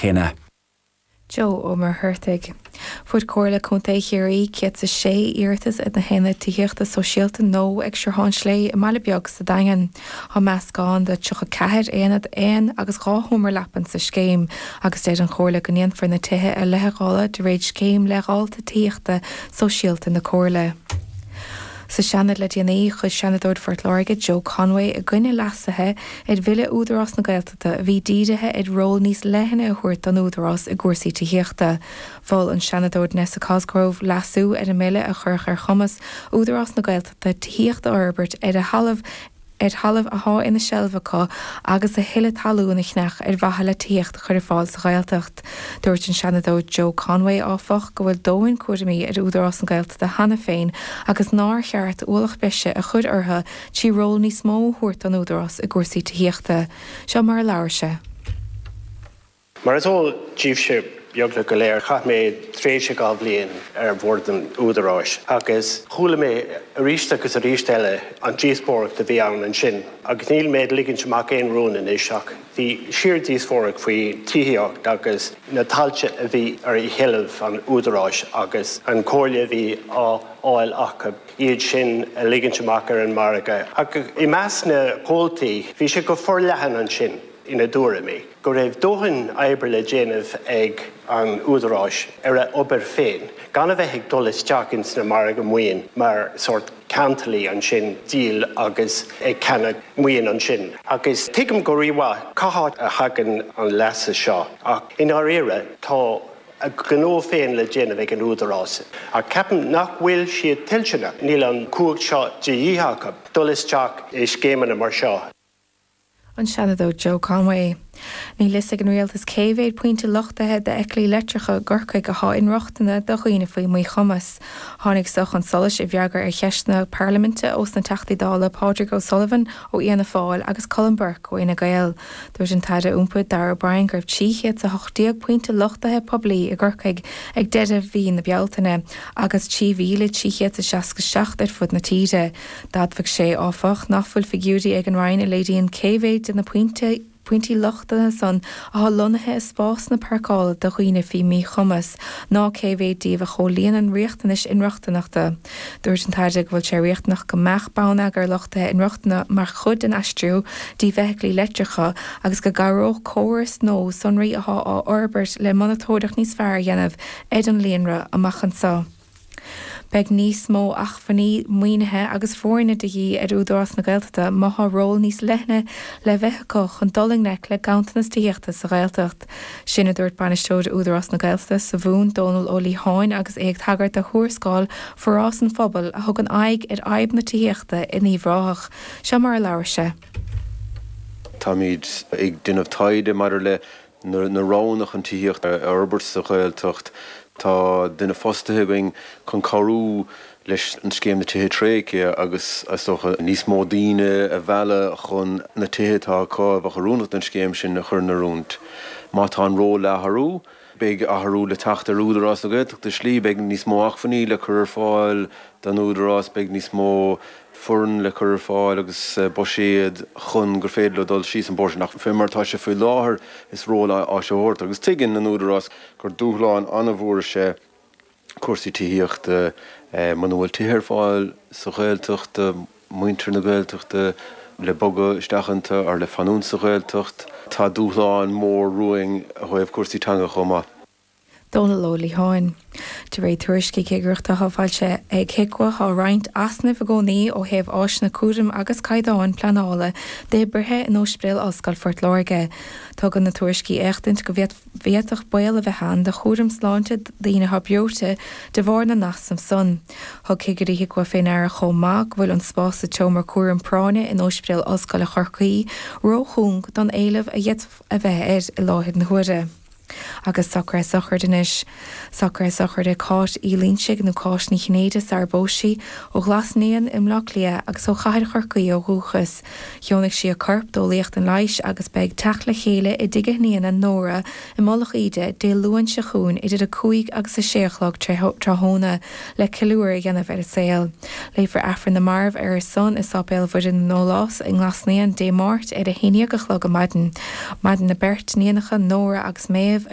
chéine. Joe ó mar thuirteig. Fuair cóirla chunta chéirí ciat sa sé iartas na héna tíochta sosialta nó ag searán slé i mala beag sa dagan. Tá meascáin de tucha ceithir éanad éan agus ráthúmar lepan sa scéim agus déad an cóirla go níon for na tuthe a letheála de réid scéim leáilta tíochta sosialta na cóirla. Sa seanad le DNA chud seanadúir Fort Láirge Joe Conway a gcuine lasathe ag bhile údarás na Gaeltachta a bhí dídathe ag ról níos leithinne a thuirt an údarás i gcuirsaí tíochta. Bhil an seanadúir Nessa Cosgrove lasú ar a mille a church ar chumas údarás na Gaeltachta tíochta Herbert ar a halamh a há ina seilbhacha agus a hiile talúna chnech ar bhaithe le tíocht chuir fáil sa Gaeltacht. Dúirt an seanadóid Joe Conway áfach go bhfuil dóin cuairimí ar údarás na Gaeltachta hana féin agus nár cheart uallach beise a chud ortha tí ról níos mó thuirt an údarás i gcuirsaí tíochta. Seo mar leabharse. Mar is all díobh beagla go léir chaith mé tréise gá bblion ar bhór an údarás. Agus chúla mé a ríiste agus a rísteile an díospóracht a bhí ann an sin. Agus níl méid ligann semach éon rún in éiseach. Bhí siar díospóracht faoi tíocht agus na tailte a bhí ar i heilemh an údarás agus an cóirle bhí áil acha iad sin a ligann semach ar an marga. Agus I meas na póltaí bhí sé go forleathan an sin ina dúra mé. Go raibh dóthain oibre le déanamh ag an údarás ar a obair féin. Gan a bheith ag dul isteach na marga muoin mar sort cantalí an sin díal agus ag cena muoin an sin. Agus tuigim go riomha cathát a hagan an leasa seo. Ach in our éire tá a ghnó féin le déanamh ag an údarás. A ceapan nach bhfuil siad tilsena níl an cúig seo de dhítheacha dul isteach I scéimena mar seo. An seanadóid Joe Conway. Ní lisig an réaltas céhhéad pointe lochtathe de eiclí leitrecha gurcaig go há inreachtainna do chuoine faoi muo chumas. Tháinig soch an solas I bheagar ar cheisna Parlamente os na teachtaí dála Padraig O'Sullivan ó Ianna Fáil agus Colin Burke ó Ina Gael. Dúirt an taide úmpa Dara O'Brien gurbh tíchiad sa 80 pointe lochtathe poblí I gurcaig ag dead bhí na bealtaine agus tíhíle tíchiad sa 67 ar fud na tíide. D'admhaigh sé áfach nachfuil figiúdaí ag an Ryan a lédaíon céhhéad in na pointí lochta san a há lonathe spás na parcála do chuoine fí mí chumas ná céhhéad díomh a cholíonn an riochtanis inreachtanachta. Dúirt an taide go bhfuil sé riochtnach go meachbána gur lochtathe inreachtainna mar chud an aistriú dí bheiclí leitrecha agus go garóch córas nó sonraí athá á orbert le monatóideach níos fearr dhéanamh ed an líonra amachchan sa. Beg níos mó achfaní muoinethe agus fórna de dhí ar údarás na Gaeltachta maitha ról níos leithne le bheitcha chun dolingneic le gantanas tíochta sa Gaeltacht. Sinna dúirt bainisteoid údarás na Gaeltachta sa bhún Donal Ó Líháin agus ag tagart a thuarscáil forrás an phobal a thug an aig ar aib na tíochta in íomhráthach. Seo mar leabharse. Tá míid ag duinmh taide mar le na ránach an tíocht ar Herbert sa Gaeltacht. Tá duine fostathing chun carú leis an scéim na tithe tréice agus socha níos mó daoine a bheile chun na tithetá cá bh charúnach an scéim sin na chur na rúnt. Má tá an ró letharú, beag atharú le teachta údarás na Gaeltachta slí beag níos mó achfaní le chur fáil den údarás beag níos mó furn le chur fáil agus boisiad chun gur féad le dul síos an borsin nach fémartá sé faoi láthair is róla á sé hort agus tuigeann an údarás gur dúthláin anna bhór sé cuasaí tíochta man bhfuil títhir fáil sa Gaeltachta muintir na Gaeltachta le boga isteachanta ar le fanún sa Gaeltacht tá dúthláin mór ruing a chuibh cuasaí teanga chomá. Donal Ó Líháin. De réid tuairiscí céigeachta tháfáilte ag hiicwa há roinnt asnamh a gcónaí ó thaobh áisina cuairim agus caighdeáin pleanála de burthe in Ospréal Oscail Fort Láirge. Tugann na tuairiscí éachtaint go bhéadach bail a bheith han de chuairim sláinte daoine beorta de bhór na nasam son. Thug céigearí hiicwa féin ar a chomach bhfuil an spás a teomar cuairim práine in Ospréal Oscail a Chorcaí róchung don éileh a dhéit a bheith i láthid na huire. Agus sacra sochar denis. Sacra sochar de cáit ílínsig nó cáit ní chinéidir ar bóisí ó glasníon imlach lia agus ó chaid chorcaí ó rúchas. Thionnig si a corp dó léocht an leiis agus beag teach le chéile I dige níon an nóra I molach ide dé luan se chuún idir a cuaig agus a séachlog trahóna le ciúir dhéanamh ar a saoil. Léifar affran na marmh ar son is sapéil bud in nólás in glasníon dé mát ar a héine go chlog a maidin. Maidin na bert níanacha nóra agus méamh